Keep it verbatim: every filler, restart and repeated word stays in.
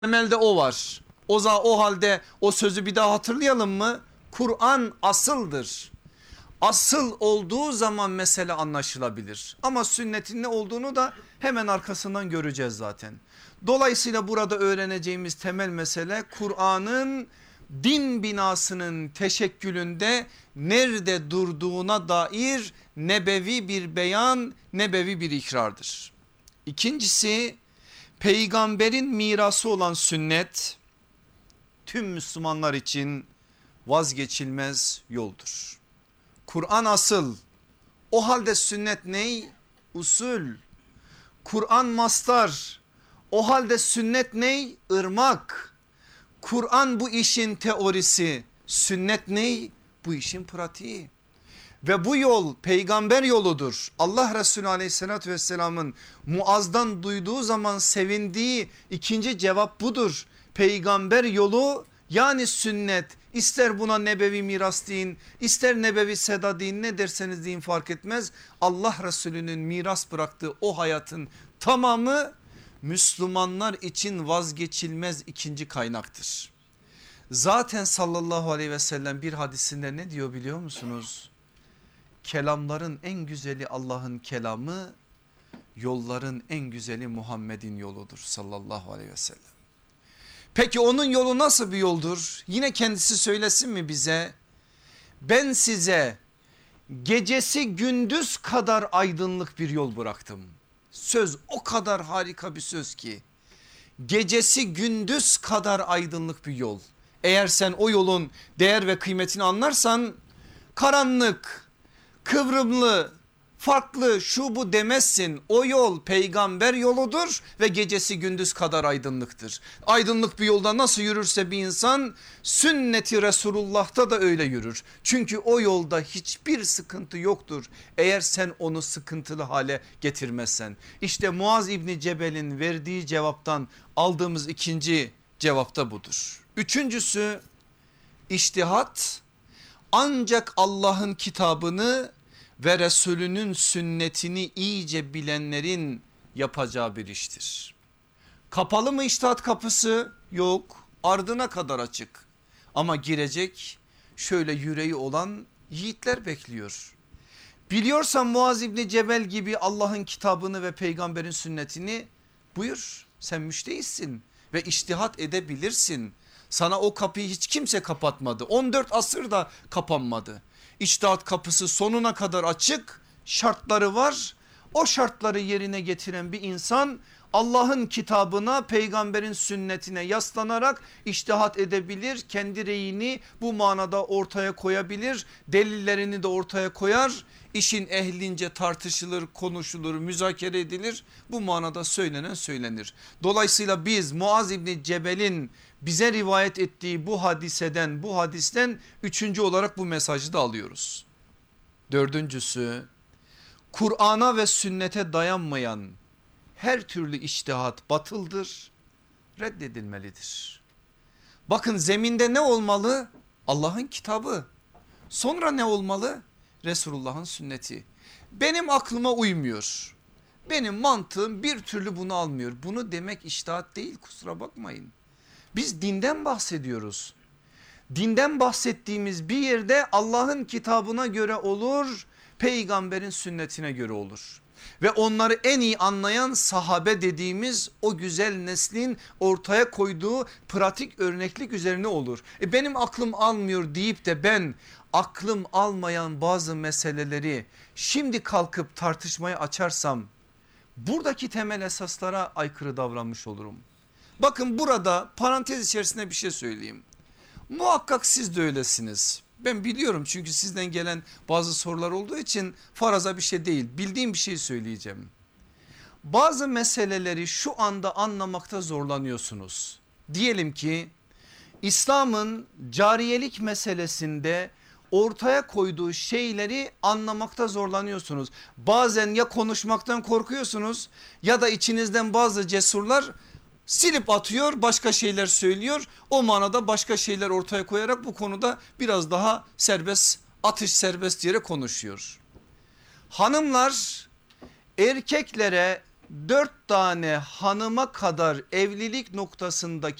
Temelde o var. O, za- o halde o sözü bir daha hatırlayalım mı? Kur'an asıldır. Asıl olduğu zaman mesele anlaşılabilir. Ama sünnetin ne olduğunu da hemen arkasından göreceğiz zaten. Dolayısıyla burada öğreneceğimiz temel mesele Kur'an'ın din binasının teşekkülünde nerede durduğuna dair nebevi bir beyan, nebevi bir ikrardır. İkincisi, peygamberin mirası olan sünnet tüm Müslümanlar için vazgeçilmez yoldur. Kur'an asıl, o halde sünnet ney? Usul. Kur'an mastar, o halde sünnet ney? Irmak. Kur'an bu işin teorisi, sünnet ney? Bu işin pratiği. Ve bu yol peygamber yoludur. Allah Resulü aleyhissalatü vesselamın Muaz'dan duyduğu zaman sevindiği ikinci cevap budur. Peygamber yolu yani sünnet, ister buna nebevi miras deyin, ister nebevi seda deyin, ne derseniz deyin fark etmez. Allah Resulü'nün miras bıraktığı o hayatın tamamı Müslümanlar için vazgeçilmez ikinci kaynaktır. Zaten sallallahu aleyhi ve sellem bir hadisinde ne diyor biliyor musunuz? Kelamların en güzeli Allah'ın kelamı, yolların en güzeli Muhammed'in yoludur sallallahu aleyhi ve sellem. Peki onun yolu nasıl bir yoldur? Yine kendisi söylesin mi bize? Ben size gecesi gündüz kadar aydınlık bir yol bıraktım. Söz o kadar harika bir söz ki. Gecesi gündüz kadar aydınlık bir yol. Eğer sen o yolun değer ve kıymetini anlarsan karanlık, kıvrımlı, farklı şu bu demezsin. O yol peygamber yoludur ve gecesi gündüz kadar aydınlıktır. Aydınlık bir yolda nasıl yürürse bir insan sünneti Resulullah'ta da öyle yürür. Çünkü o yolda hiçbir sıkıntı yoktur eğer sen onu sıkıntılı hale getirmezsen. İşte Muaz İbni Cebel'in verdiği cevaptan aldığımız ikinci cevapta budur. Üçüncüsü, içtihat ancak Allah'ın kitabını ve Resulünün sünnetini iyice bilenlerin yapacağı bir iştir. Kapalı mı içtihat kapısı? Yok, ardına kadar açık. Ama girecek şöyle yüreği olan yiğitler bekliyor. Biliyorsan Muaz İbni Cebel gibi Allah'ın kitabını ve peygamberin sünnetini, buyur, sen müştehitsin ve içtihat edebilirsin. Sana o kapıyı hiç kimse kapatmadı. on dört asır da kapanmadı. İçtihat kapısı sonuna kadar açık, şartları var. O şartları yerine getiren bir insan Allah'ın kitabına, peygamberin sünnetine yaslanarak içtihat edebilir. Kendi reyini bu manada ortaya koyabilir. Delillerini de ortaya koyar. İşin ehlince tartışılır, konuşulur, müzakere edilir. Bu manada söylenen söylenir. Dolayısıyla biz Muaz İbni Cebel'in bize rivayet ettiği bu hadiseden, bu hadisten üçüncü olarak bu mesajı da alıyoruz. Dördüncüsü, Kur'an'a ve sünnete dayanmayan her türlü içtihat batıldır, reddedilmelidir. Bakın zeminde ne olmalı? Allah'ın kitabı. Sonra ne olmalı? Resulullah'ın sünneti. Benim aklıma uymuyor. Benim mantığım bir türlü bunu almıyor. Bunu demek içtihat değil, kusura bakmayın. Biz dinden bahsediyoruz. Dinden bahsettiğimiz bir yerde Allah'ın kitabına göre olur, peygamberin sünnetine göre olur. Ve onları en iyi anlayan sahabe dediğimiz o güzel neslin ortaya koyduğu pratik örneklik üzerine olur. E benim aklım almıyor deyip de ben aklım almayan bazı meseleleri şimdi kalkıp tartışmaya açarsam buradaki temel esaslara aykırı davranmış olurum. Bakın burada parantez içerisinde bir şey söyleyeyim. Muhakkak siz de öylesiniz. Ben biliyorum çünkü sizden gelen bazı sorular olduğu için faraza bir şey değil. Bildiğim bir şey söyleyeceğim. Bazı meseleleri şu anda anlamakta zorlanıyorsunuz. Diyelim ki İslam'ın cariyelik meselesinde ortaya koyduğu şeyleri anlamakta zorlanıyorsunuz. Bazen ya konuşmaktan korkuyorsunuz ya da içinizden bazı cesurlar silip atıyor, başka şeyler söylüyor. O manada başka şeyler ortaya koyarak bu konuda biraz daha serbest, atış serbest yere konuşuyor. Hanımlar erkeklere dört tane hanıma kadar evlilik noktasında